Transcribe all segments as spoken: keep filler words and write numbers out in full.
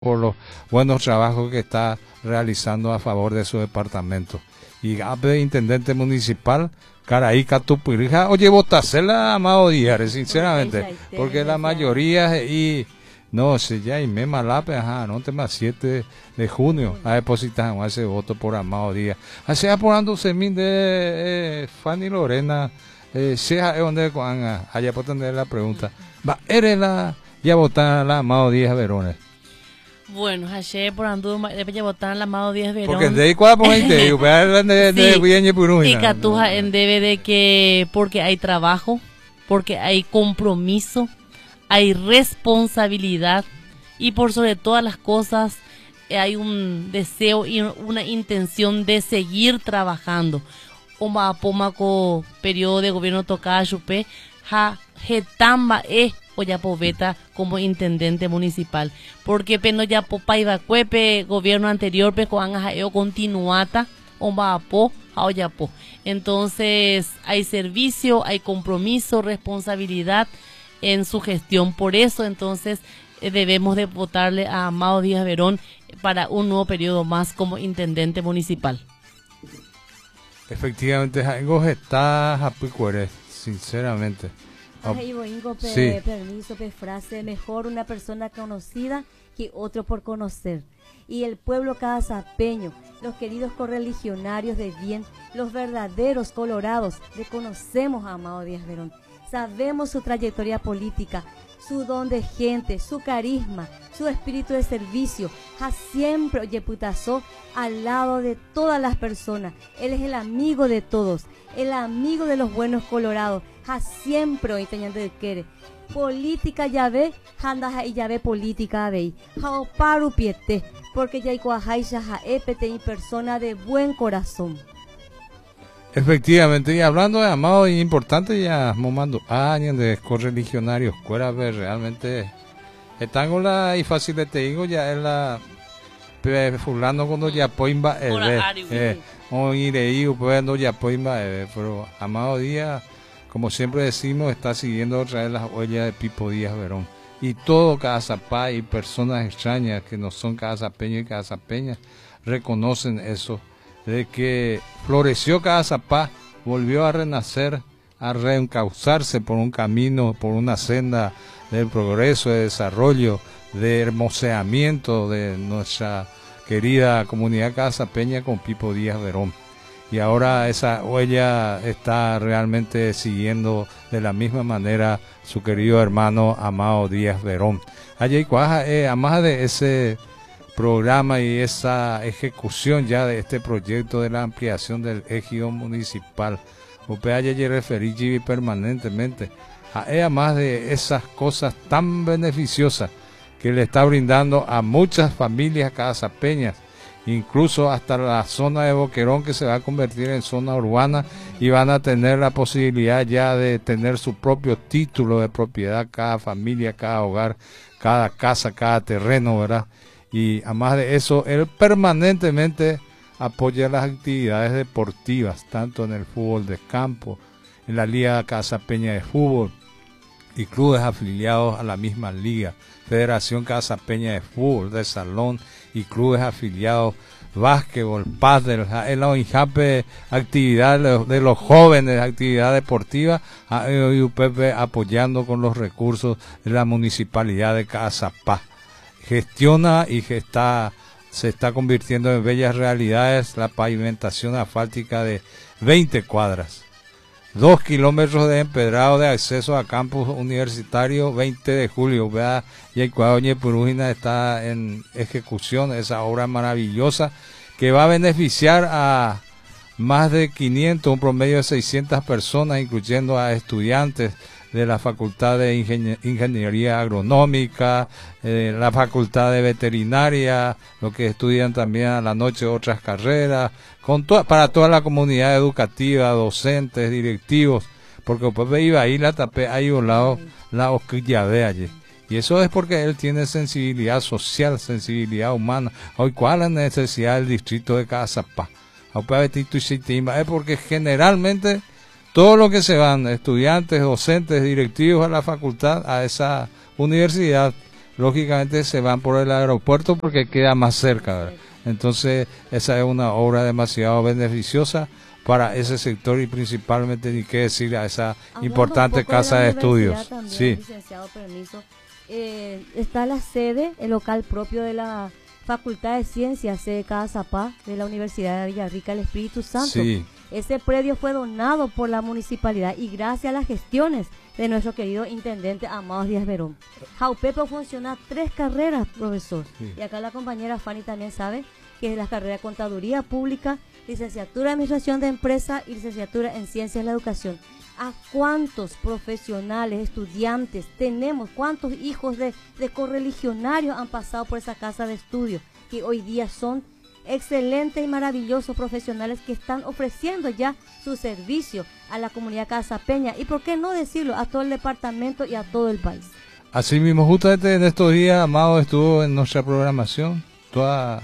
por los buenos trabajos que está realizando a favor de su departamento. Y Gabe, intendente municipal, Caraí, Catupirija, oye, votasela, Amado Díaz, sinceramente, porque la mayoría, y no sé, ya, y me malape, ajá, no tema siete de junio, a depositar ese voto por Amado Díaz. Así apurando semín de eh, Fanny Lorena, eh, sea donde cuando haya por tener la pregunta, va, eres la, ya votar la Amado Díaz Verones. Bueno, ayer por andu de votar la Amado Díaz Verón. Porque de cuál pues de de de bien por y Catuja en debe de que porque hay trabajo, porque hay compromiso, hay responsabilidad y por sobre todas las cosas hay un deseo y una intención de seguir trabajando. Oma pomaco periodo de gobierno toca chupe ja jetamba e Oyapoveta como intendente municipal, porque peno ya popa iba cuepe gobierno anterior pe coan jaeo continuata omba apo a Oyapo. Entonces hay servicio, hay compromiso, responsabilidad en su gestión, por eso entonces eh, debemos de votarle a Amado Díaz Verón para un nuevo periodo más como intendente municipal. Efectivamente, algo está japicuere, sinceramente. Ay, boingo, pe, Sí. permiso, pe, frase, mejor una persona conocida que otro por conocer. Y el pueblo casapeño, los queridos correligionarios de bien, los verdaderos colorados, reconocemos a Amado Díaz Verón. Sabemos su trayectoria política, su don de gente, su carisma, su espíritu de servicio. Ha siempre oyeputazó al lado de todas las personas. Él es el amigo de todos, el amigo de los buenos colorados. Ha siempre hoy teniendo de querer. Política ya ve, handa y ya ve política ve. Ha paru piete, porque ya hay cuajaisha ja epete y persona de buen corazón. Efectivamente, y hablando de Amado, y importante ya momando años de correligionarios, cuera ver realmente están con la y fácil te digo ya es la pe, fulano cuando ya poimba eh o irei pues no ya poimba pero Amado Díaz, como siempre decimos, está siguiendo otra vez las huellas de Pipo Díaz Verón. Y todo Casapá y personas extrañas que no son casapeños y casapeñas reconocen eso, de que floreció Casapá, volvió a renacer, a reencauzarse por un camino, por una senda del progreso, de desarrollo, de hermoseamiento de nuestra querida comunidad casapeña con Pipo Díaz Verón. Y ahora esa huella está realmente siguiendo de la misma manera su querido hermano Amado Díaz Verón. Allí cuaja, eh, además de ese programa y esa ejecución ya de este proyecto de la ampliación del ejido municipal, usted allí referí permanentemente, además de esas cosas tan beneficiosas que le está brindando a muchas familias casapeñas, incluso hasta la zona de Boquerón, que se va a convertir en zona urbana y van a tener la posibilidad ya de tener su propio título de propiedad, cada familia, cada hogar, cada casa, cada terreno, ¿verdad? Y además de eso, él permanentemente apoya las actividades deportivas, tanto en el fútbol de campo, en la Liga Casapeña de Fútbol y clubes afiliados a la misma liga, Federación Casapeña de Fútbol, de Salón y clubes afiliados, básquetbol, pádel, el OINJAPE, actividad de los jóvenes, actividad deportiva, y U P P apoyando con los recursos de la municipalidad de Casapá. Gestiona y gesta, se está convirtiendo en bellas realidades la pavimentación asfáltica de veinte cuadras. Dos kilómetros de empedrado de acceso a campus universitario, veinte de julio, ¿verdad? Y el Cuadoñe Purúgina está en ejecución, esa obra maravillosa que va a beneficiar a más de quinientos, un promedio de seiscientas personas, incluyendo a estudiantes de la Facultad de Ingenie- Ingeniería Agronómica, eh, la Facultad de Veterinaria, los que estudian también a la noche otras carreras, con to- para toda la comunidad educativa, docentes, directivos, porque después iba ahí la tapé ahí un lado la osquilla de allí. Y eso es porque él tiene sensibilidad social, sensibilidad humana. Hoy, ¿cuál es la necesidad del distrito de Casapá? Es porque generalmente todos los que se van, estudiantes, docentes, directivos a la facultad, a esa universidad, lógicamente se van por el aeropuerto porque queda más cerca, ¿verdad? Entonces esa es una obra demasiado beneficiosa para ese sector y principalmente, ni qué decir, a esa Hablando importante un poco casa de, de la estudios. universidad también, Sí, licenciado, permiso. Eh, está la sede, el local propio de la Facultad de Ciencias, sede Cazapá, de la Universidad de Villarrica, el Espíritu Santo. sí, Ese predio fue donado por la municipalidad y gracias a las gestiones de nuestro querido intendente Amado Díaz Verón. Jaupepo funciona tres carreras, profesor. Sí. Y acá la compañera Fanny también sabe que es la carrera de Contaduría Pública, licenciatura en Administración de Empresa y licenciatura en Ciencias de la Educación. ¿A cuántos profesionales, estudiantes tenemos? ¿Cuántos hijos de, de correligionarios han pasado por esa casa de estudio? Que hoy día son excelentes y maravillosos profesionales que están ofreciendo ya su servicio a la comunidad casapeña y, por qué no decirlo, a todo el departamento y a todo el país. así mismo, justamente en estos días, Amado estuvo en nuestra programación, toda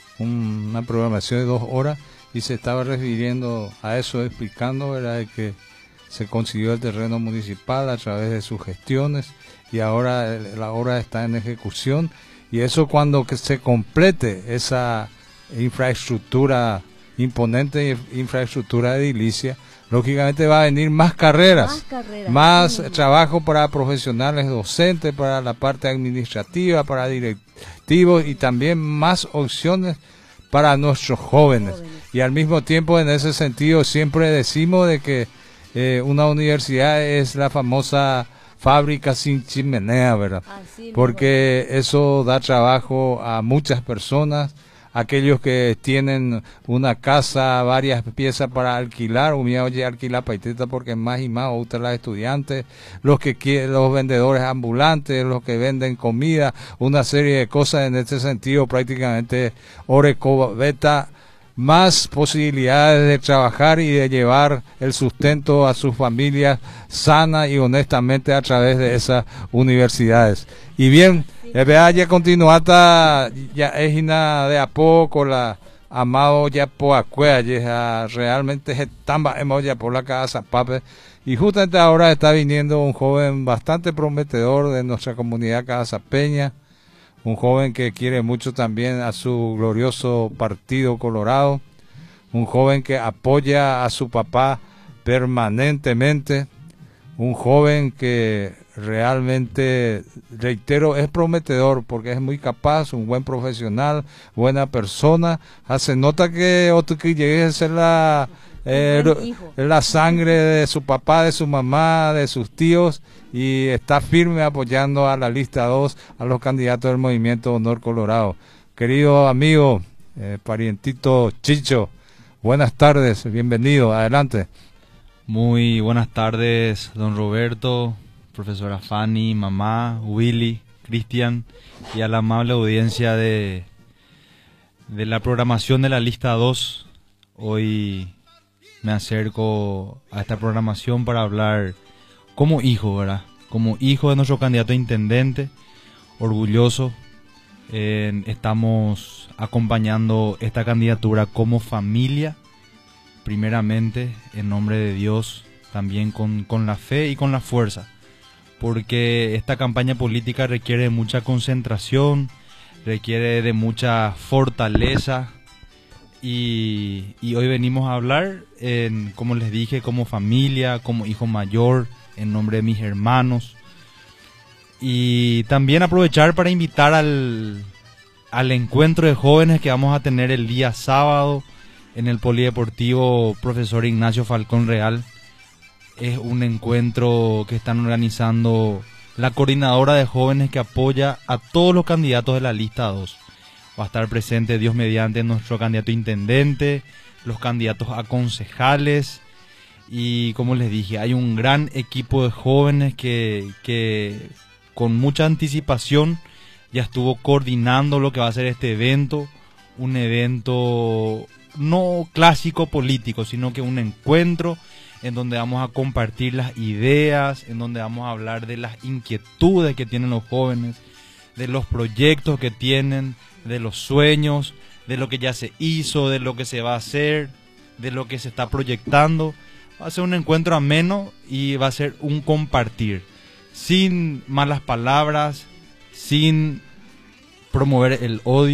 un- una programación de dos horas, y se estaba refiriendo a eso, explicando, ¿verdad?, de que se consiguió el terreno municipal a través de sus gestiones y ahora el- la obra está en ejecución, y eso cuando que se complete esa infraestructura imponente, inf- infraestructura edilicia, lógicamente va a venir más carreras, Más carreras. más Sí. trabajo para profesionales docentes, para la parte administrativa, para directivos y también más opciones para nuestros jóvenes. Jóvenes. Y al mismo tiempo, en ese sentido, siempre decimos de que eh, una universidad es la famosa fábrica sin chimenea, ¿verdad? Así mismo. Porque eso da trabajo a muchas personas, aquellos que tienen una casa, varias piezas para alquilar, o mira, oye, alquilar paiteta porque más y más gusta las estudiantes, los que quieren, los vendedores ambulantes, los que venden comida, una serie de cosas. En este sentido, prácticamente Oreco Beta más posibilidades de trabajar y de llevar el sustento a sus familias sana y honestamente a través de esas universidades. Y bien, eh, vea, ya continuata, ya es ina de a poco la Amado ya po acuea, ya realmente es tamba hemos ya por la casa pape. Y justamente ahora está viniendo un joven bastante prometedor de nuestra comunidad casapeña, un joven que quiere mucho también a su glorioso Partido Colorado, un joven que apoya a su papá permanentemente, un joven que realmente, reitero, es prometedor porque es muy capaz, un buen profesional, buena persona. Se nota que otro que llegue a ser la, eh, Un buen hijo. la sangre de su papá, de su mamá, de sus tíos, y está firme apoyando a la lista dos, a los candidatos del Movimiento Honor Colorado. Querido amigo, eh, parientito Chicho, buenas tardes, bienvenido, adelante. Muy buenas tardes, don Roberto, profesora Fanny, mamá, Willy, Cristian y a la amable audiencia de, de la programación de la lista dos. Hoy me acerco a esta programación para hablar como hijo, ¿verdad? Como hijo de nuestro candidato a intendente, orgulloso. Eh, estamos acompañando esta candidatura como familia, primeramente en nombre de Dios, también con, con la fe y con la fuerza, porque esta campaña política requiere de mucha concentración, requiere de mucha fortaleza, y, y hoy venimos a hablar, en, como les dije, como familia, como hijo mayor, en nombre de mis hermanos, y también aprovechar para invitar al, al encuentro de jóvenes que vamos a tener el día sábado en el Polideportivo Profesor Ignacio Falcón Real. Es un encuentro que están organizando la coordinadora de jóvenes que apoya a todos los candidatos de la lista dos. Va a estar presente, Dios mediante, nuestro candidato a intendente, los candidatos a concejales, y como les dije, hay un gran equipo de jóvenes que, que con mucha anticipación ya estuvo coordinando lo que va a ser este evento, un evento no clásico político, sino que un encuentro en donde vamos a compartir las ideas, en donde vamos a hablar de las inquietudes que tienen los jóvenes, de los proyectos que tienen, de los sueños, de lo que ya se hizo, de lo que se va a hacer, de lo que se está proyectando. Va a ser un encuentro ameno y va a ser un compartir, sin malas palabras, sin promover el odio